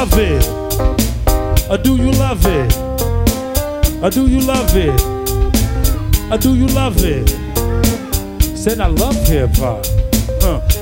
love it? Or do you love it? Or do you love it? Or do you love it? Said I love hip hop.